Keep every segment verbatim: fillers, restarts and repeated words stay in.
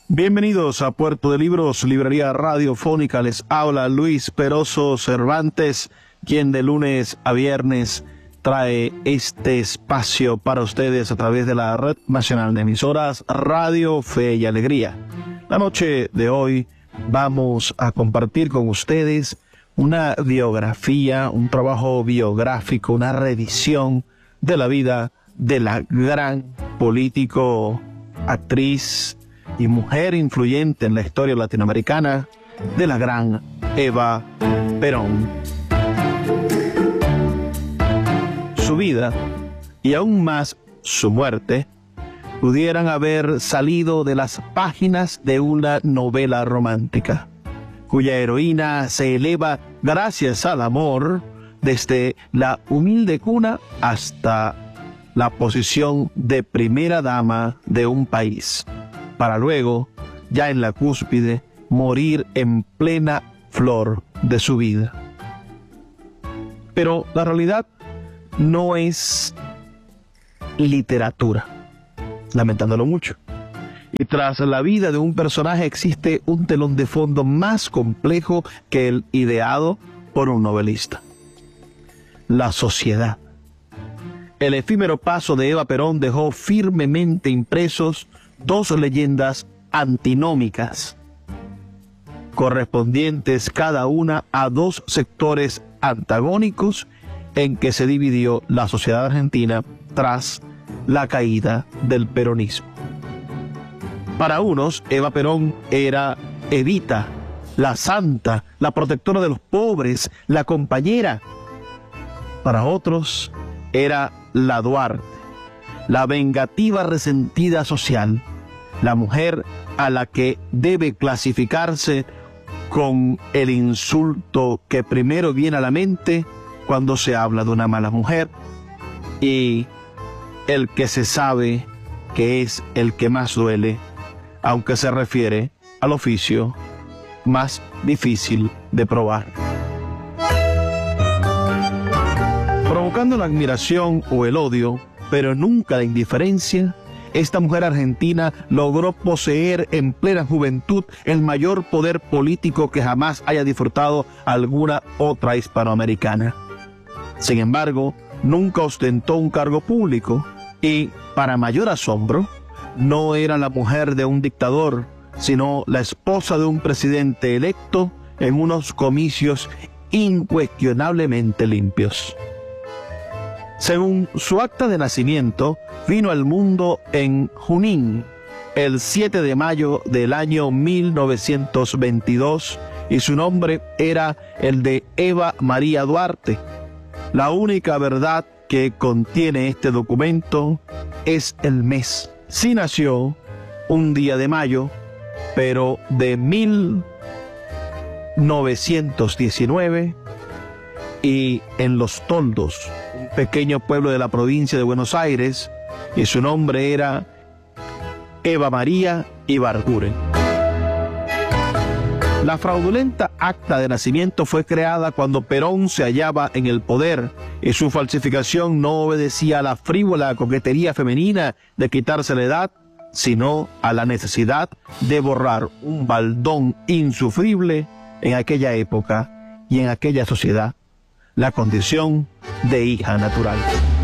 Bienvenidos a Puerto de Libros, librería radiofónica. Les habla Luis Peroso Cervantes, quien de lunes a viernes trae este espacio para ustedes a través de la Red Nacional de Emisoras Radio Fe y Alegría. La noche de hoy vamos a compartir con ustedes una biografía, un trabajo biográfico, una revisión de la vida de la gran político, actriz y mujer influyente en la historia latinoamericana, de la gran Eva Perón. Su vida, y aún más su muerte, pudieran haber salido de las páginas de una novela romántica, cuya heroína se eleva gracias al amor desde la humilde cuna hasta la posición de primera dama de un país, para luego, ya en la cúspide, morir en plena flor de su vida. Pero la realidad no es literatura, lamentándolo mucho. Y tras la vida de un personaje existe un telón de fondo más complejo que el ideado por un novelista: la sociedad. El efímero paso de Eva Perón dejó firmemente impresos dos leyendas antinómicas, correspondientes cada una a dos sectores antagónicos en que se dividió la sociedad argentina tras la caída del peronismo. Para unos, Eva Perón era Evita, la santa, la protectora de los pobres, la compañera. Para otros, era la Duarte, la vengativa resentida social, la mujer a la que debe clasificarse con el insulto que primero viene a la mente cuando se habla de una mala mujer, y el que se sabe que es el que más duele, aunque se refiere al oficio más difícil de probar. Provocando la admiración o el odio, pero nunca la indiferencia, esta mujer argentina logró poseer en plena juventud el mayor poder político que jamás haya disfrutado alguna otra hispanoamericana. Sin embargo, nunca ostentó un cargo público y, para mayor asombro, no era la mujer de un dictador, sino la esposa de un presidente electo en unos comicios incuestionablemente limpios. Según su acta de nacimiento, vino al mundo en Junín, el siete de mayo del año mil novecientos veintidós, y su nombre era el de Eva María Duarte. La única verdad que contiene este documento es el mes. Sí nació un día de mayo, pero de mil novecientos diecinueve, y en Los Toldos, un pequeño pueblo de la provincia de Buenos Aires, y su nombre era Eva María Ibarguren. La fraudulenta acta de nacimiento fue creada cuando Perón se hallaba en el poder, y su falsificación no obedecía a la frívola coquetería femenina de quitarse la edad, sino a la necesidad de borrar un baldón insufrible en aquella época y en aquella sociedad: la condición de hija natural.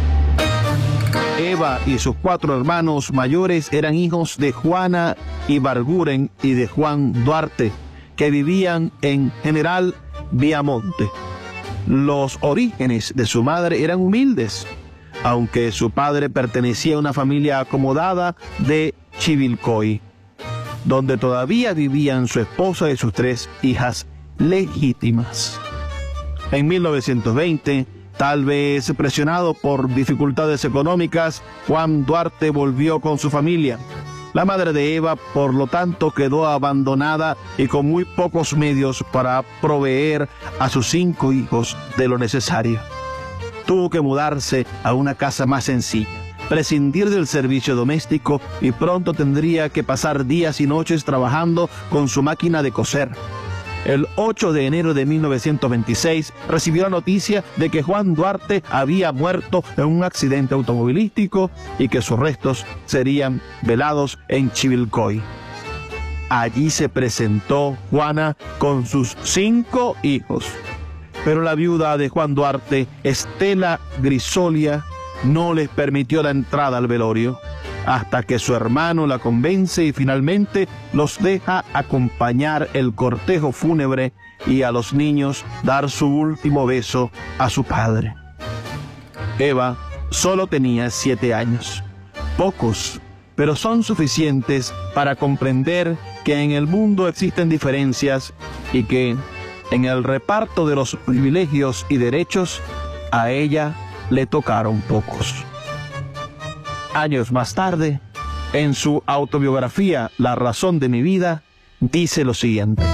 Eva y sus cuatro hermanos mayores eran hijos de Juana Ibarguren y de Juan Duarte, que vivían en General Viamonte. Los orígenes de su madre eran humildes, aunque su padre pertenecía a una familia acomodada de Chivilcoy, donde todavía vivían su esposa y sus tres hijas legítimas. En mil novecientos veinte, tal vez presionado por dificultades económicas, Juan Duarte volvió con su familia. La madre de Eva, por lo tanto, quedó abandonada y con muy pocos medios para proveer a sus cinco hijos de lo necesario. Tuvo que mudarse a una casa más sencilla, prescindir del servicio doméstico, y pronto tendría que pasar días y noches trabajando con su máquina de coser. El ocho de enero de mil novecientos veintiséis recibió la noticia de que Juan Duarte había muerto en un accidente automovilístico y que sus restos serían velados en Chivilcoy. Allí se presentó Juana con sus cinco hijos. Pero la viuda de Juan Duarte, Estela Grisolia, no les permitió la entrada al velorio, hasta que su hermano la convence y finalmente los deja acompañar el cortejo fúnebre y a los niños dar su último beso a su padre. Eva solo tenía siete años, pocos, pero son suficientes para comprender que en el mundo existen diferencias y que en el reparto de los privilegios y derechos a ella le tocaron pocos. Años más tarde, en su autobiografía La razón de mi vida, dice lo siguiente: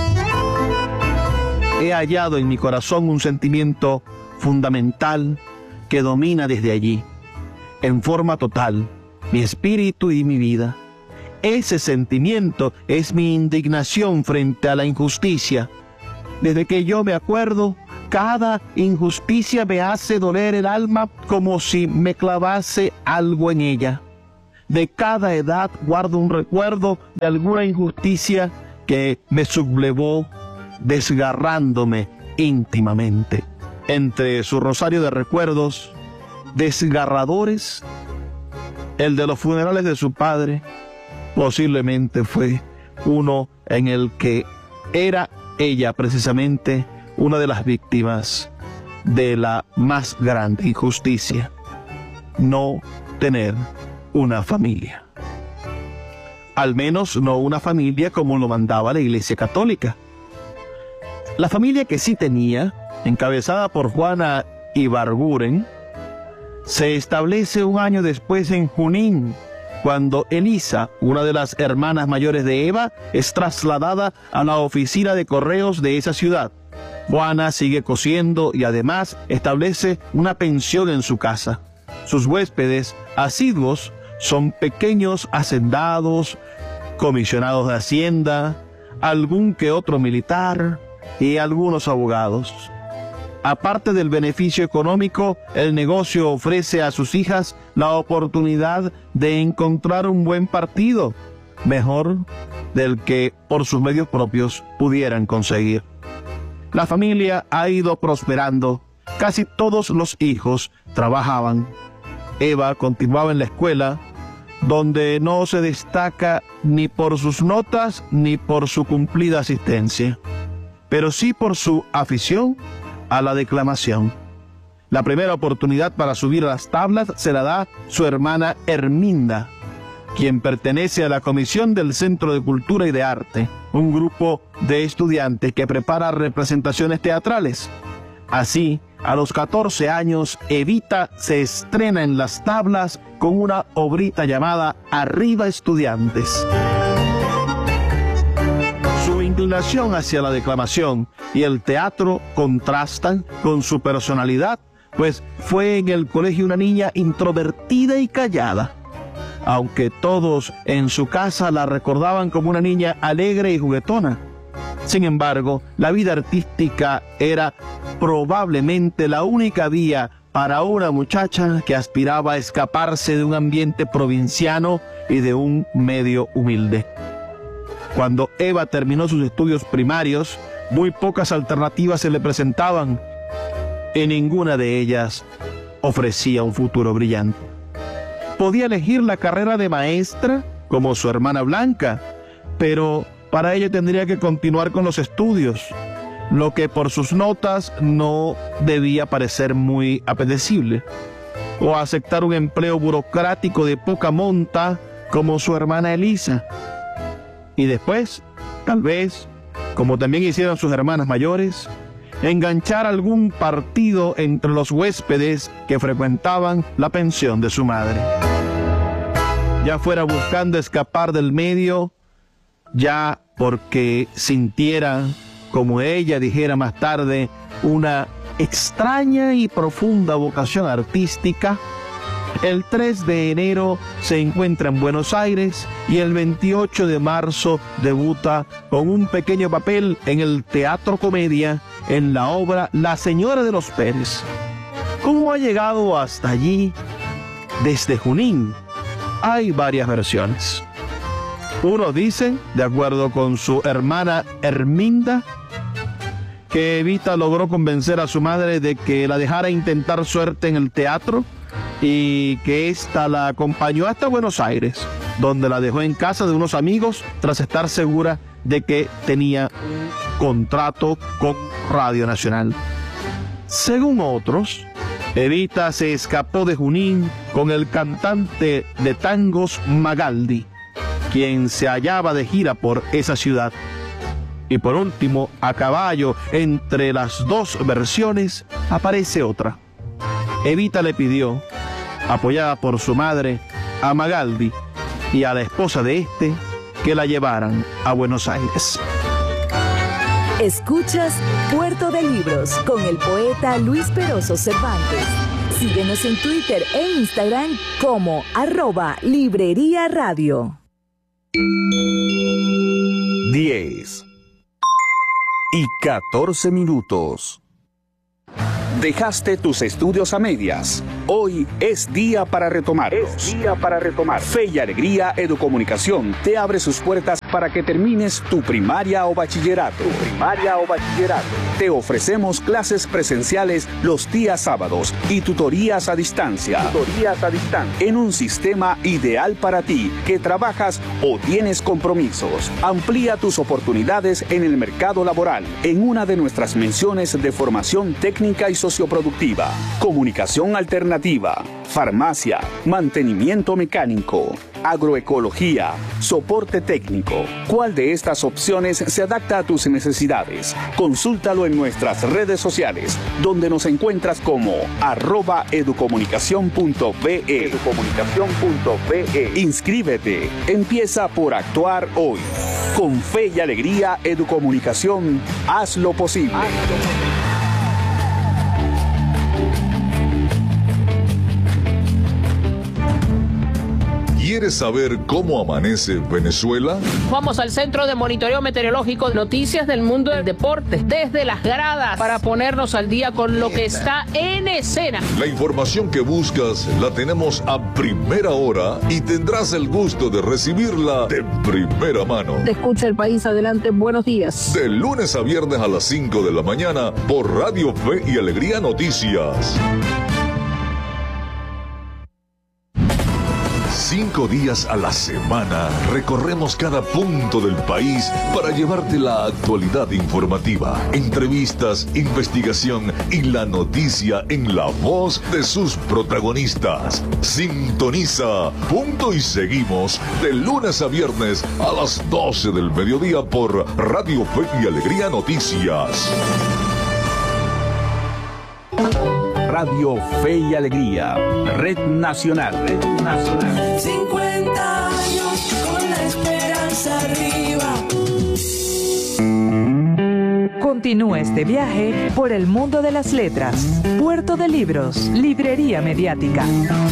he hallado en mi corazón un sentimiento fundamental que domina desde allí, en forma total, mi espíritu y mi vida. Ese sentimiento es mi indignación frente a la injusticia. Desde que yo me acuerdo, cada injusticia me hace doler el alma como si me clavase algo en ella. De cada edad guardo un recuerdo de alguna injusticia que me sublevó, desgarrándome íntimamente. Entre su rosario de recuerdos desgarradores, el de los funerales de su padre posiblemente fue uno en el que era ella precisamente una de las víctimas de la más grande injusticia: no tener una familia. Al menos no una familia como lo mandaba la Iglesia Católica. La familia que sí tenía, encabezada por Juana Ibarguren, se establece un año después en Junín, cuando Elisa, una de las hermanas mayores de Eva, es trasladada a la oficina de correos de esa ciudad. Juana sigue cosiendo y además establece una pensión en su casa. Sus huéspedes asiduos son pequeños hacendados, comisionados de Hacienda, algún que otro militar y algunos abogados. Aparte del beneficio económico, el negocio ofrece a sus hijas la oportunidad de encontrar un buen partido, mejor del que por sus medios propios pudieran conseguir. La familia ha ido prosperando. Casi todos los hijos trabajaban. Eva continuaba en la escuela, donde no se destaca ni por sus notas ni por su cumplida asistencia, pero sí por su afición a la declamación. La primera oportunidad para subir a las tablas se la da su hermana Herminda, quien pertenece a la Comisión del Centro de Cultura y de Arte, un grupo de estudiantes que prepara representaciones teatrales. Así, a los catorce años, Evita se estrena en las tablas con una obrita llamada Arriba Estudiantes. Su inclinación hacia la declamación y el teatro contrastan con su personalidad, pues fue en el colegio una niña introvertida y callada, aunque todos en su casa la recordaban como una niña alegre y juguetona. Sin embargo, la vida artística era probablemente la única vía para una muchacha que aspiraba a escaparse de un ambiente provinciano y de un medio humilde. Cuando Eva terminó sus estudios primarios, muy pocas alternativas se le presentaban y ninguna de ellas ofrecía un futuro brillante. Podía elegir la carrera de maestra, como su hermana Blanca, pero para ello tendría que continuar con los estudios, lo que por sus notas no debía parecer muy apetecible, o aceptar un empleo burocrático de poca monta, como su hermana Elisa. Y después, tal vez, como también hicieron sus hermanas mayores, enganchar algún partido entre los huéspedes que frecuentaban la pensión de su madre. Ya fuera buscando escapar del medio, ya porque sintiera, como ella dijera más tarde, una extraña y profunda vocación artística, el tres de enero se encuentra en Buenos Aires y el veintiocho de marzo debuta con un pequeño papel en el Teatro Comedia en la obra La Señora de los Pérez. ¿Cómo ha llegado hasta allí desde Junín? Hay varias versiones. Unos dicen, de acuerdo con su hermana Herminda, que Evita logró convencer a su madre de que la dejara intentar suerte en el teatro y que ésta la acompañó hasta Buenos Aires, donde la dejó en casa de unos amigos tras estar segura de que tenía un contrato con Radio Nacional. Según otros, Evita se escapó de Junín con el cantante de tangos Magaldi, quien se hallaba de gira por esa ciudad. Y por último, a caballo entre las dos versiones, aparece otra. Evita le pidió, apoyada por su madre, a Magaldi y a la esposa de este, que la llevaran a Buenos Aires. Escuchas Puerto de Libros con el poeta Luis Peroso Cervantes. Síguenos en Twitter e Instagram como arroba Librería Radio. diez y catorce minutos. Dejaste tus estudios a medias. Hoy es día para retomarlos. Es día para retomar. Fe y Alegría Educomunicación te abre sus puertas para que termines tu primaria o bachillerato. Tu primaria o bachillerato. Te ofrecemos clases presenciales los días sábados y tutorías a distancia. Tutorías a distancia. En un sistema ideal para ti que trabajas o tienes compromisos. Amplía tus oportunidades en el mercado laboral en una de nuestras menciones de formación técnica y socioproductiva, comunicación alternativa, farmacia, mantenimiento mecánico, agroecología, soporte técnico. ¿Cuál de estas opciones se adapta a tus necesidades? Consúltalo en nuestras redes sociales, donde nos encuentras como arroba educomunicación punto be. educomunicación punto be. Inscríbete. Empieza por actuar hoy. Con Fe y Alegría Educomunicación, haz lo posible. Haz lo posible. ¿Quieres saber cómo amanece Venezuela? Vamos al Centro de Monitoreo Meteorológico, noticias del mundo del deporte, desde las gradas, para ponernos al día con lo que está en escena. La información que buscas la tenemos a primera hora y tendrás el gusto de recibirla de primera mano. Te escucha el país, adelante, buenos días. De lunes a viernes a las cinco de la mañana por Radio Fe y Alegría Noticias. Cinco días a la semana recorremos cada punto del país para llevarte la actualidad informativa, entrevistas, investigación y la noticia en la voz de sus protagonistas. Sintoniza Punto y Seguimos de lunes a viernes a las doce del mediodía por Radio Fe y Alegría Noticias. Radio Fe y Alegría, Red Nacional. Red Nacional. cincuenta años con la esperanza arriba. Continúa este viaje por el mundo de las letras. Puerto de Libros, Librería Mediática.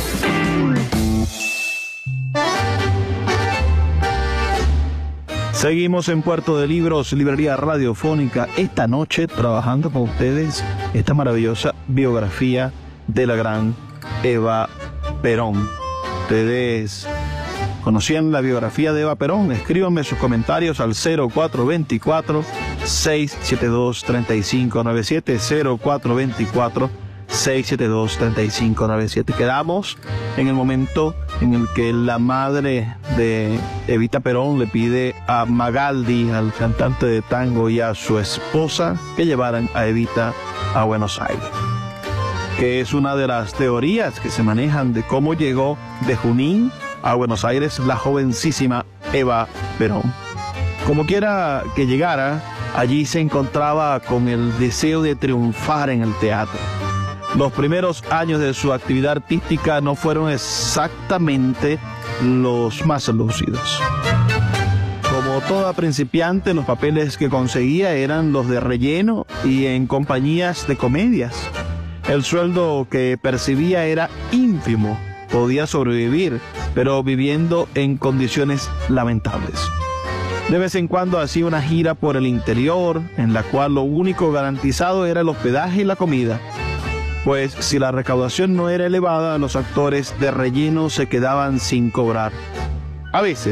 Seguimos en Puerto de Libros, Librería Radiofónica, esta noche trabajando con ustedes esta maravillosa biografía de la gran Eva Perón. Ustedes conocían la biografía de Eva Perón, escríbanme sus comentarios al cero cuatro dos cuatro, seis siete dos, tres cinco nueve siete, cero cuatro dos cuatro, seis siete dos, tres cinco nueve siete. Quedamos en el momento en el que la madre de Evita Perón le pide a Magaldi, al cantante de tango, y a su esposa que llevaran a Evita a Buenos Aires, que es una de las teorías que se manejan de cómo llegó de Junín a Buenos Aires la jovencísima Eva Perón. Como quiera que llegara, allí se encontraba con el deseo de triunfar en el teatro. Los primeros años de su actividad artística no fueron exactamente los más lúcidos. Como toda principiante, los papeles que conseguía eran los de relleno y en compañías de comedias. El sueldo que percibía era ínfimo, podía sobrevivir, pero viviendo en condiciones lamentables. De vez en cuando hacía una gira por el interior, en la cual lo único garantizado era el hospedaje y la comida. Pues si la recaudación no era elevada, los actores de relleno se quedaban sin cobrar. A veces,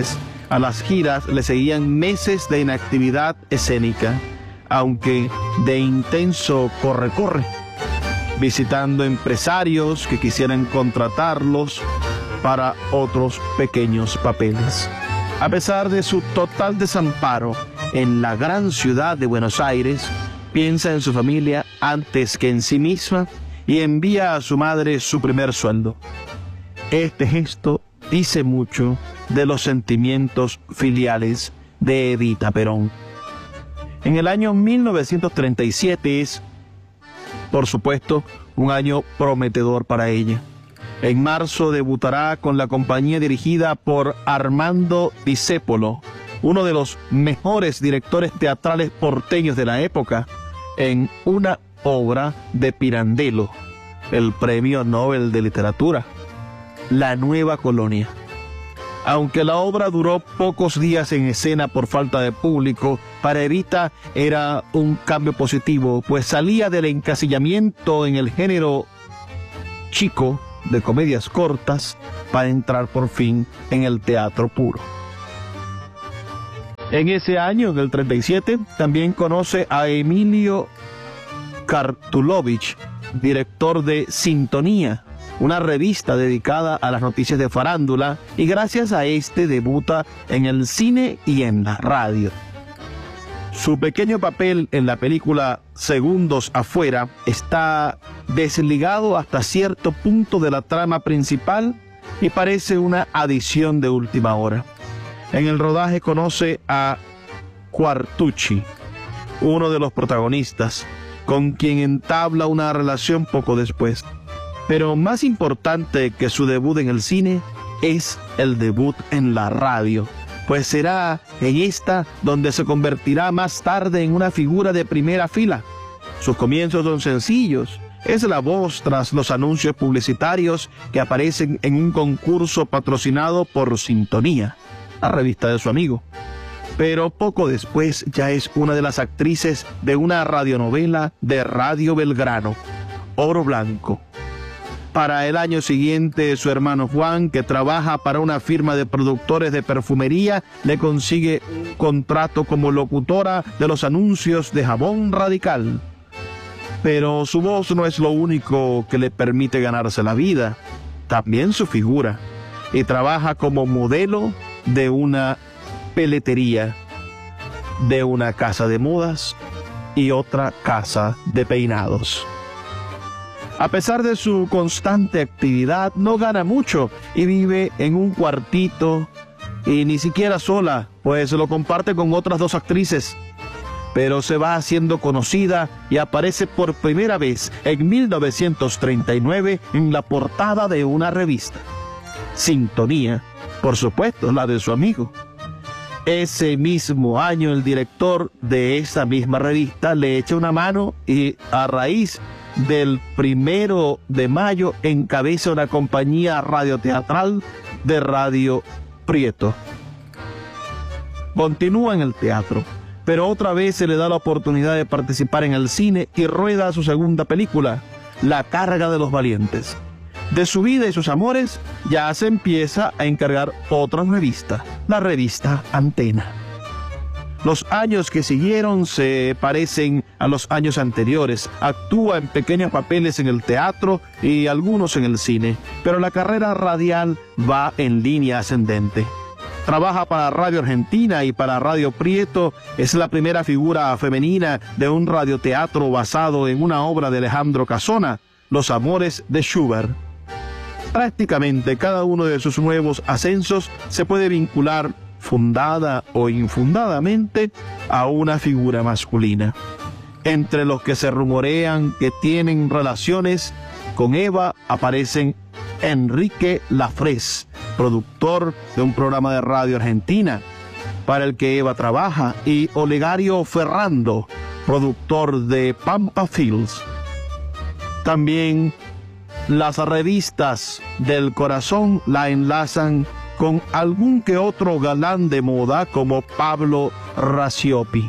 A las giras le seguían meses de inactividad escénica, aunque de intenso corre-corre, visitando empresarios que quisieran contratarlos para otros pequeños papeles. A pesar de su total desamparo en la gran ciudad de Buenos Aires, piensa en su familia antes que en sí misma y envía a su madre su primer sueldo. Este gesto dice mucho de los sentimientos filiales de Evita Perón. En el año mil novecientos treinta y siete es, por supuesto, un año prometedor para ella. En marzo debutará con la compañía dirigida por Armando Discépolo, uno de los mejores directores teatrales porteños de la época, en una obra de Pirandello, el Premio Nobel de Literatura, La Nueva Colonia. Aunque la obra duró pocos días en escena por falta de público, para Evita era un cambio positivo, pues salía del encasillamiento en el género chico de comedias cortas para entrar por fin en el teatro puro. En ese año, en el treinta y siete, también conoce a Emilio Kartulovich, director de Sintonía, una revista dedicada a las noticias de farándula, y gracias a este debuta en el cine y en la radio. Su pequeño papel en la película Segundos Afuera está desligado hasta cierto punto de la trama principal y parece una adición de última hora. En el rodaje conoce a Quartucci, uno de los protagonistas, con quien entabla una relación poco después. Pero más importante que su debut en el cine es el debut en la radio, pues será en esta donde se convertirá más tarde en una figura de primera fila. Sus comienzos son sencillos, es la voz tras los anuncios publicitarios que aparecen en un concurso patrocinado por Sintonía, la revista de su amigo. Pero poco después ya es una de las actrices de una radionovela de Radio Belgrano, Oro Blanco. Para el año siguiente, su hermano Juan, que trabaja para una firma de productores de perfumería, le consigue un contrato como locutora de los anuncios de Jabón Radical. Pero su voz no es lo único que le permite ganarse la vida, también su figura, y trabaja como modelo de una peletería, de una casa de modas y otra casa de peinados. A pesar de su constante actividad, no gana mucho y vive en un cuartito, y ni siquiera sola, pues lo comparte con otras dos actrices. Pero se va haciendo conocida y aparece por primera vez en mil novecientos treinta y nueve en la portada de una revista. Sintonía, por supuesto, la de su amigo. Ese mismo año el director de esa misma revista le echa una mano y a raíz del primero de mayo encabeza una compañía radioteatral de Radio Prieto. Continúa en el teatro, pero otra vez se le da la oportunidad de participar en el cine y rueda su segunda película, La Carga de los Valientes. De su vida y sus amores ya se empieza a encargar otra revista, la revista Antena. Los años que siguieron se parecen a los años anteriores. Actúa en pequeños papeles en el teatro y algunos en el cine, pero la carrera radial va en línea ascendente. Trabaja para Radio Argentina y para Radio Prieto. Es la primera figura femenina de un radioteatro basado en una obra de Alejandro Casona, Los Amores de Schubert. Prácticamente cada uno de sus nuevos ascensos se puede vincular, fundada o infundadamente, a una figura masculina. Entre los que se rumorean que tienen relaciones con Eva aparecen Enrique Lafrés, productor de un programa de Radio Argentina para el que Eva trabaja, y Olegario Ferrando, productor de Pampa Fields. También las revistas del corazón la enlazan con algún que otro galán de moda como Pablo Raciopi.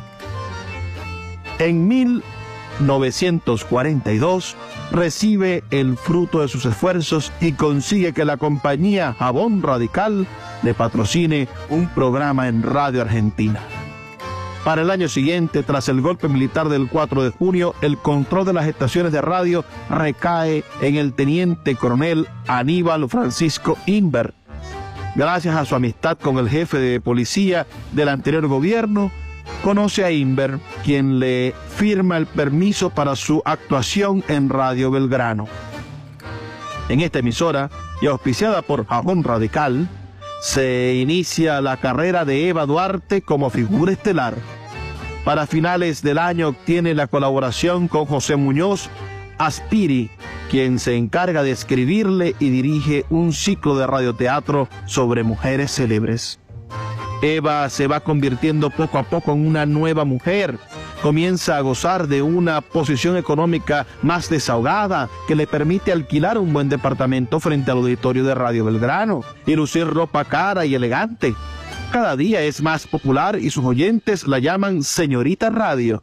En mil novecientos cuarenta y dos recibe el fruto de sus esfuerzos y consigue que la compañía Jabón Radical le patrocine un programa en Radio Argentina. Para el año siguiente, tras el golpe militar del cuatro de junio, el control de las estaciones de radio recae en el teniente coronel Aníbal Francisco Inver. Gracias a su amistad con el jefe de policía del anterior gobierno, conoce a Inver, quien le firma el permiso para su actuación en Radio Belgrano. En esta emisora, y auspiciada por Jabón Radical, se inicia la carrera de Eva Duarte como figura estelar. Para finales del año obtiene la colaboración con José Muñoz Aspiri, quien se encarga de escribirle y dirige un ciclo de radioteatro sobre mujeres célebres. Eva se va convirtiendo poco a poco en una nueva mujer. Comienza a gozar de una posición económica más desahogada que le permite alquilar un buen departamento frente al auditorio de Radio Belgrano y lucir ropa cara y elegante. Cada día es más popular y sus oyentes la llaman Señorita Radio.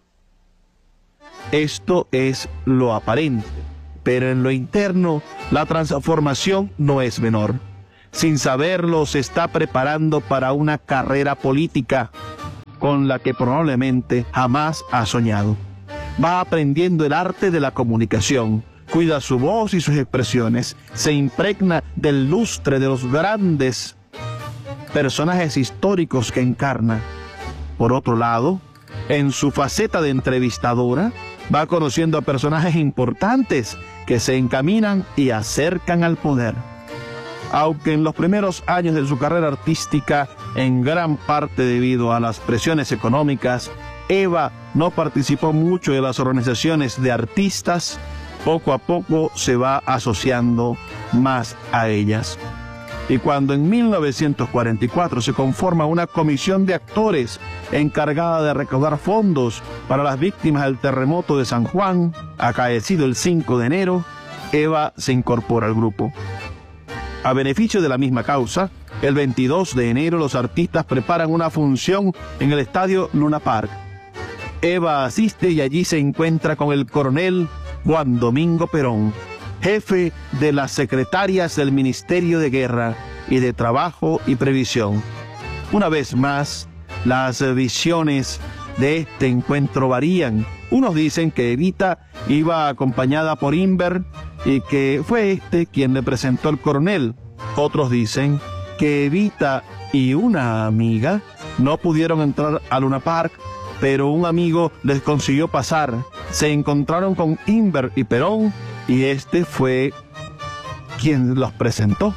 Esto es lo aparente, pero en lo interno la transformación no es menor. Sin saberlo, se está preparando para una carrera política con la que probablemente jamás ha soñado. Va aprendiendo el arte de la comunicación, cuida su voz y sus expresiones, se impregna del lustre de los grandes personajes históricos que encarna. Por otro lado, en su faceta de entrevistadora, va conociendo a personajes importantes que se encaminan y acercan al poder. Aunque en los primeros años de su carrera artística, en gran parte debido a las presiones económicas, Eva no participó mucho de las organizaciones de artistas, poco a poco se va asociando más a ellas. Y cuando en mil novecientos cuarenta y cuatro se conforma una comisión de actores encargada de recaudar fondos para las víctimas del terremoto de San Juan, acaecido el cinco de enero, Eva se incorpora al grupo. A beneficio de la misma causa, el veintidós de enero los artistas preparan una función en el estadio Luna Park. Eva asiste y allí se encuentra con el coronel Juan Domingo Perón, jefe de las secretarias del Ministerio de Guerra y de Trabajo y Previsión. Una vez más, las visiones de este encuentro varían. Unos dicen que Evita iba acompañada por Inver y que fue este quien le presentó al coronel. Otros dicen que Evita y una amiga no pudieron entrar a Luna Park, pero un amigo les consiguió pasar. Se encontraron con Inver y Perón y este fue quien los presentó.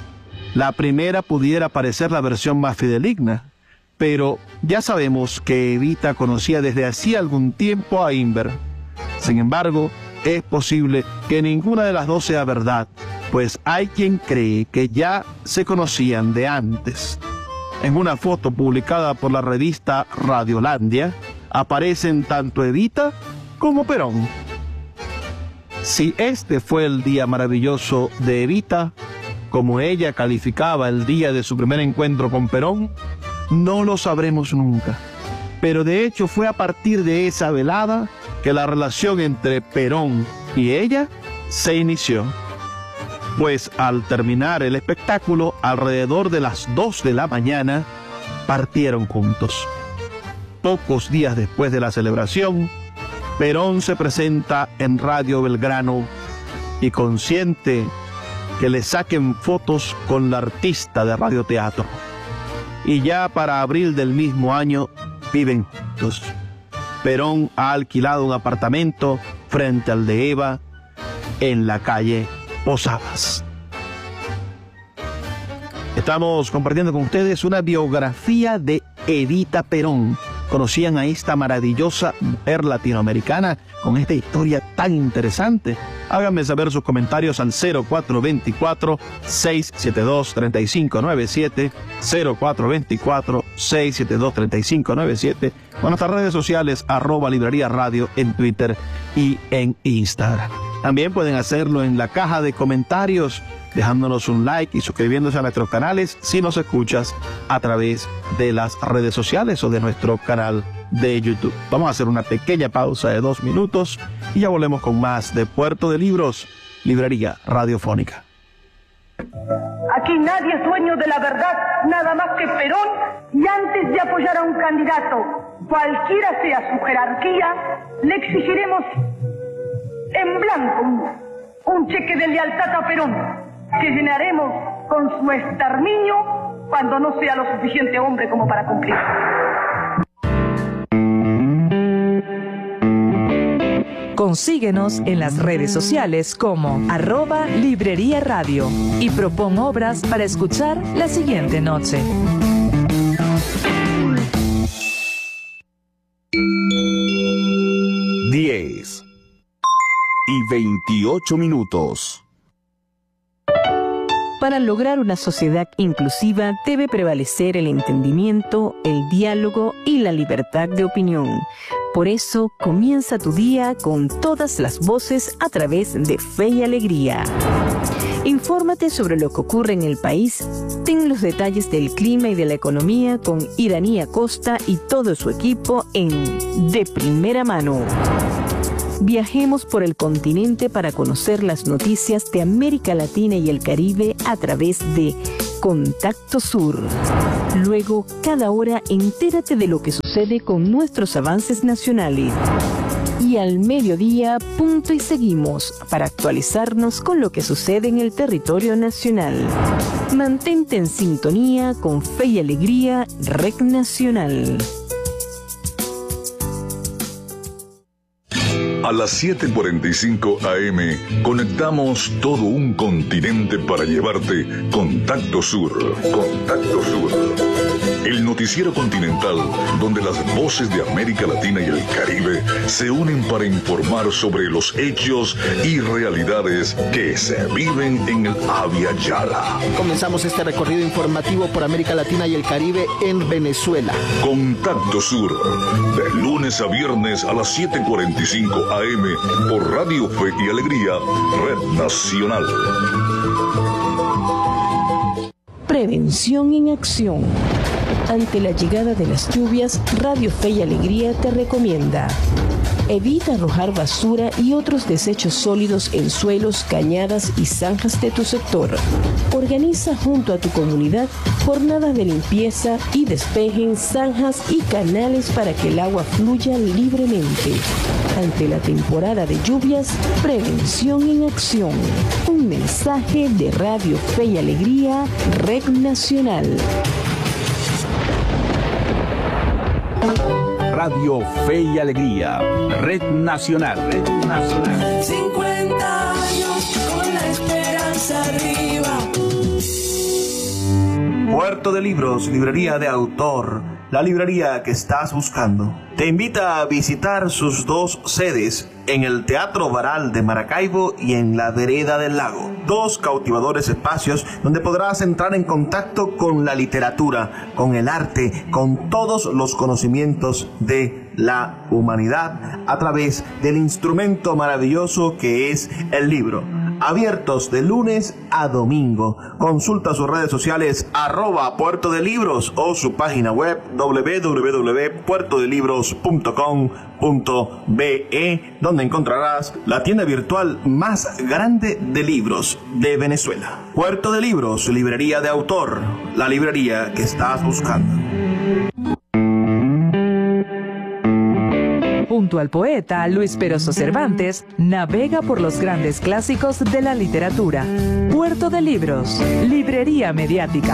La primera pudiera parecer la versión más fidedigna, pero ya sabemos que Evita conocía desde hacía algún tiempo a Inver. Sin embargo, es posible que ninguna de las dos sea verdad, pues hay quien cree que ya se conocían de antes. En una foto publicada por la revista Radiolandia, aparecen tanto Evita como Perón. Si este fue el día maravilloso de Evita, como ella calificaba el día de su primer encuentro con Perón, no lo sabremos nunca. Pero de hecho fue a partir de esa velada que la relación entre Perón y ella se inició. Pues al terminar el espectáculo, alrededor de las dos de la mañana, partieron juntos. Pocos días después de la celebración, Perón se presenta en Radio Belgrano y consiente que le saquen fotos con la artista de radioteatro. Y ya para abril del mismo año viven juntos. Perón ha alquilado un apartamento frente al de Eva en la calle Posadas. Estamos compartiendo con ustedes una biografía de Evita Perón. ¿Conocían a esta maravillosa mujer latinoamericana con esta historia tan interesante? Háganme saber sus comentarios al cero cuatro dos cuatro, seis siete dos, tres cinco nueve siete, cero cuatro dos cuatro, seis siete dos, tres cinco nueve siete, o en nuestras redes sociales, arroba Librería Radio en Twitter y en Instagram. También pueden hacerlo en la caja de comentarios, dejándonos un like y suscribiéndose a nuestros canales si nos escuchas a través de las redes sociales o de nuestro canal de YouTube. Vamos a hacer una pequeña pausa de dos minutos y ya volvemos con más de Puerto de Libros, Librería Radiofónica. Aquí nadie es dueño de la verdad, nada más que Perón, y antes de apoyar a un candidato, cualquiera sea su jerarquía, le exigiremos en blanco un, un cheque de lealtad a Perón, que llenaremos con su exterminio cuando no sea lo suficiente hombre como para cumplir. Consíguenos en las redes sociales como arroba Librería Radio y propon obras para escuchar la siguiente noche. diez y veintiocho minutos. Para lograr una sociedad inclusiva debe prevalecer el entendimiento, el diálogo y la libertad de opinión. Por eso, comienza tu día con todas las voces a través de Fe y Alegría. Infórmate sobre lo que ocurre en el país. Ten los detalles del clima y de la economía con Iranía Costa y todo su equipo en De Primera Mano. Viajemos por el continente para conocer las noticias de América Latina y el Caribe a través de Contacto Sur. Luego, cada hora, entérate de lo que sucede con nuestros avances nacionales. Y al mediodía, punto y seguimos para actualizarnos con lo que sucede en el territorio nacional. Mantente en sintonía con Fe y Alegría, Red Nacional. A las siete cuarenta y cinco A M conectamos todo un continente para llevarte Contacto Sur. Contacto Sur. El noticiero continental donde las voces de América Latina y el Caribe se unen para informar sobre los hechos y realidades que se viven en el Abya Yala. Comenzamos este recorrido informativo por América Latina y el Caribe en Venezuela. Contacto Sur, de lunes a viernes a las siete cuarenta y cinco A M por Radio Fe y Alegría, Red Nacional. Prevención en acción. Ante la llegada de las lluvias, Radio Fe y Alegría te recomienda: evita arrojar basura y otros desechos sólidos en suelos, cañadas y zanjas de tu sector. Organiza junto a tu comunidad jornadas de limpieza y despejen zanjas y canales para que el agua fluya libremente. Ante la temporada de lluvias, prevención en acción. Un mensaje de Radio Fe y Alegría, Red Nacional. Radio Fe y Alegría, Red Nacional. Red Nacional. cincuenta años con la esperanza arriba. Puerto de Libros, librería de autor, la librería que estás buscando. Te invita a visitar sus dos sedes en el Teatro Baral de Maracaibo y en la Vereda del Lago. Dos cautivadores espacios donde podrás entrar en contacto con la literatura, con el arte, con todos los conocimientos de la humanidad a través del instrumento maravilloso que es el libro. Abiertos de lunes a domingo. Consulta sus redes sociales arroba Puerto de Libros o su página web doble u doble u doble u punto puerto de libros punto com punto be, donde encontrarás la tienda virtual más grande de libros de Venezuela. Puerto de Libros, librería de autor, la librería que estás buscando. Junto al poeta Luis Peroso Cervantes, navega por los grandes clásicos de la literatura. Puerto de Libros, librería mediática.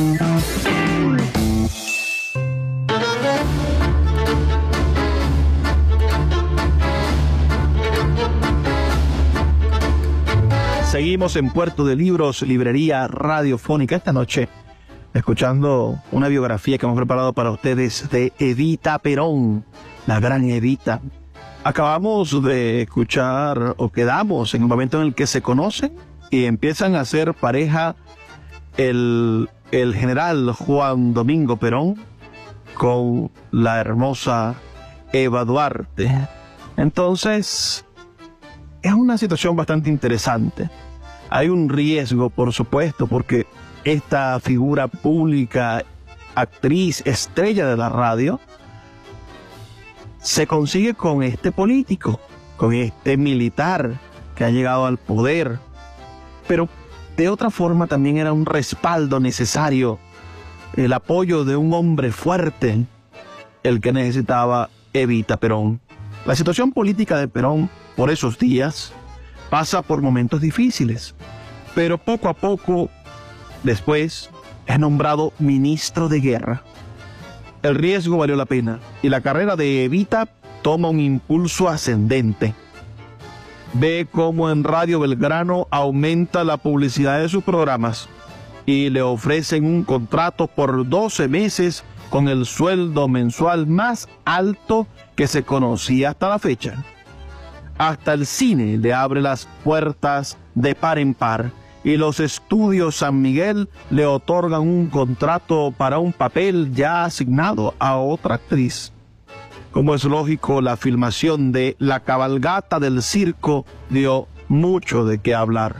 Seguimos en Puerto de Libros, librería radiofónica. Esta noche, escuchando una biografía que hemos preparado para ustedes de Evita Perón, la gran Evita. Acabamos de escuchar, o quedamos en el momento en el que se conocen y empiezan a ser pareja el, el general Juan Domingo Perón con la hermosa Eva Duarte. Entonces, es una situación bastante interesante. Hay un riesgo, por supuesto, porque esta figura pública, actriz, estrella de la radio, se consigue con este político, con este militar que ha llegado al poder. Pero de otra forma también era un respaldo necesario, el apoyo de un hombre fuerte, el que necesitaba Evita Perón. La situación política de Perón por esos días pasa por momentos difíciles, pero poco a poco después es nombrado ministro de guerra. El riesgo valió la pena y la carrera de Evita toma un impulso ascendente. Ve cómo en Radio Belgrano aumenta la publicidad de sus programas y le ofrecen un contrato por doce meses con el sueldo mensual más alto que se conocía hasta la fecha. Hasta el cine le abre las puertas de par en par y los estudios San Miguel le otorgan un contrato para un papel ya asignado a otra actriz. Como es lógico, la filmación de La cabalgata del circo dio mucho de qué hablar.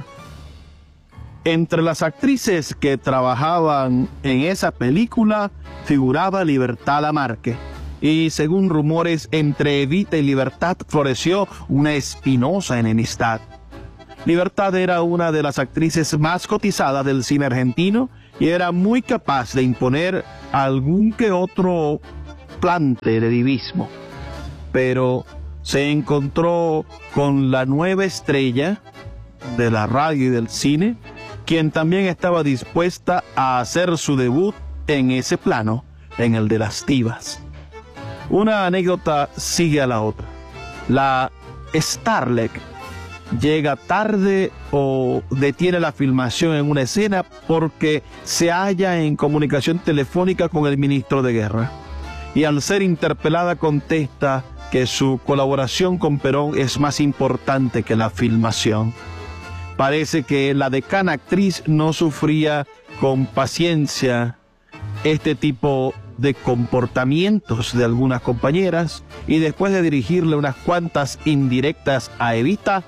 Entre las actrices que trabajaban en esa película figuraba Libertad Lamarque. Y según rumores, entre Evita y Libertad floreció una espinosa enemistad. Libertad era una de las actrices más cotizadas del cine argentino y era muy capaz de imponer algún que otro plante de divismo. Pero se encontró con la nueva estrella de la radio y del cine, quien también estaba dispuesta a hacer su debut en ese plano, en el de las divas. Una anécdota sigue a la otra. La Starlet llega tarde o detiene la filmación en una escena porque se halla en comunicación telefónica con el ministro de guerra. Y al ser interpelada contesta que su colaboración con Perón es más importante que la filmación. Parece que la decana actriz no sufría con paciencia este tipo de comportamientos de algunas compañeras y después de dirigirle unas cuantas indirectas a Evita,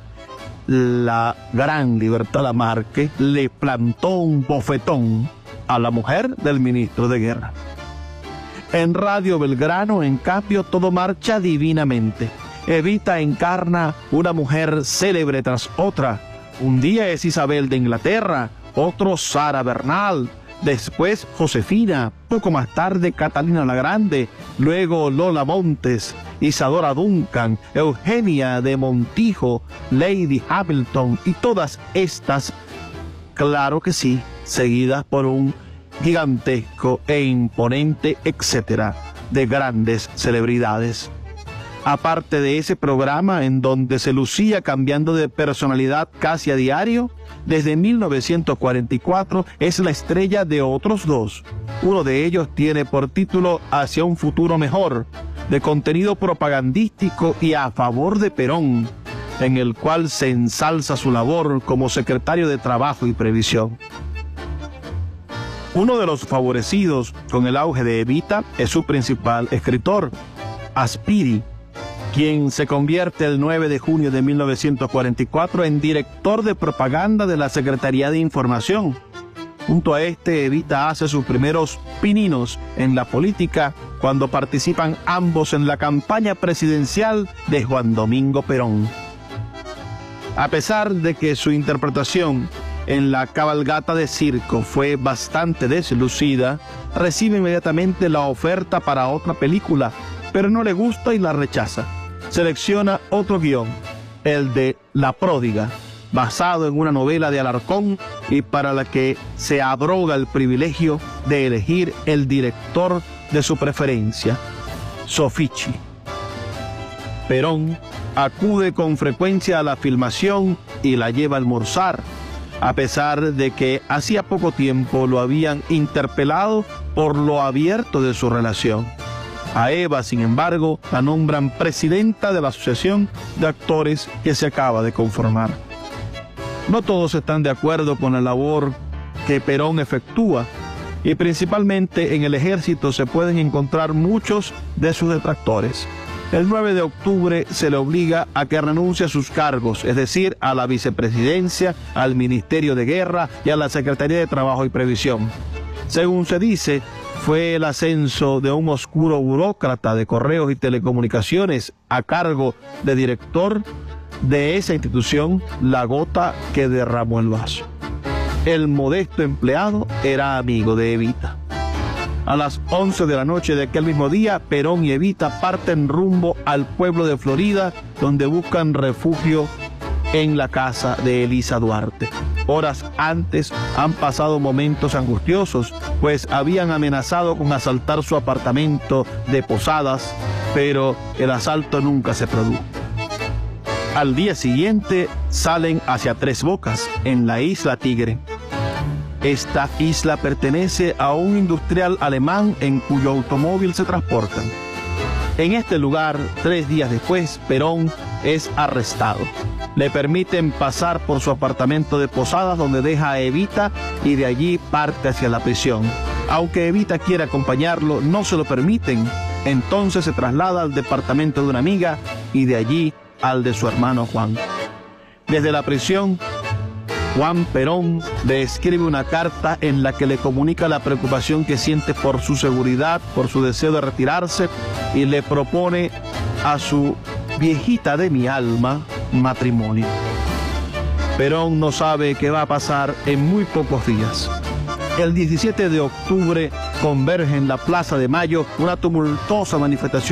la gran Libertad Lamarque le plantó un bofetón a la mujer del ministro de guerra. En Radio Belgrano, en cambio, todo marcha divinamente. Evita encarna una mujer célebre tras otra. Un día es Isabel de Inglaterra, otro Sara Bernal, después Josefina, poco más tarde Catalina la Grande, luego Lola Montes, Isadora Duncan, Eugenia de Montijo, Lady Hamilton y todas estas, claro que sí, seguidas por un gigantesco e imponente etcétera de grandes celebridades. Aparte de ese programa en donde se lucía cambiando de personalidad casi a diario, desde mil novecientos cuarenta y cuatro es la estrella de otros dos. Uno de ellos tiene por título Hacia un futuro mejor, de contenido propagandístico y a favor de Perón, en el cual se ensalza su labor como secretario de Trabajo y Previsión. Uno de los favorecidos con el auge de Evita es su principal escritor, Aspiri, quien se convierte el nueve de junio de mil novecientos cuarenta y cuatro en director de propaganda de la Secretaría de Información. Junto a este, Evita hace sus primeros pininos en la política cuando participan ambos en la campaña presidencial de Juan Domingo Perón. A pesar de que su interpretación en La cabalgata de circo fue bastante deslucida, recibe inmediatamente la oferta para otra película, pero no le gusta y la rechaza. Selecciona otro guión, el de La pródiga, basado en una novela de Alarcón y para la que se abroga el privilegio de elegir el director de su preferencia, Soffici. Perón acude con frecuencia a la filmación y la lleva a almorzar, a pesar de que hacía poco tiempo lo habían interpelado por lo abierto de su relación. A Eva, sin embargo, la nombran presidenta de la Asociación de Actores que se acaba de conformar. No todos están de acuerdo con la labor que Perón efectúa, y principalmente en el ejército se pueden encontrar muchos de sus detractores. El nueve de octubre se le obliga a que renuncie a sus cargos, es decir, a la vicepresidencia, al Ministerio de Guerra y a la Secretaría de Trabajo y Previsión. Según se dice, fue el ascenso de un oscuro burócrata de correos y telecomunicaciones a cargo de director de esa institución la gota que derramó el vaso. el modesto empleado era amigo de Evita. A las once de la noche de aquel mismo día, Perón y Evita parten rumbo al pueblo de Florida, donde buscan refugio en la casa de Elisa Duarte. Horas antes han pasado momentos angustiosos, pues habían amenazado con asaltar su apartamento de Posadas, pero el asalto nunca se produjo. Al día siguiente salen hacia Tres Bocas, en la isla Tigre. Esta isla pertenece a un industrial alemán en cuyo automóvil se transportan. En este lugar, tres días después, Perón es arrestado. Le permiten pasar por su apartamento de Posadas, donde deja a Evita, y de allí parte hacia la prisión. Aunque Evita quiere acompañarlo, no se lo permiten. Entonces se traslada al departamento de una amiga y de allí al de su hermano Juan. Desde la prisión, Juan Perón le escribe una carta en la que le comunica la preocupación que siente por su seguridad, por su deseo de retirarse, y le propone a su viejita de mi alma matrimonio. Perón no sabe qué va a pasar en muy pocos días. El diecisiete de octubre converge en la Plaza de Mayo una tumultuosa manifestación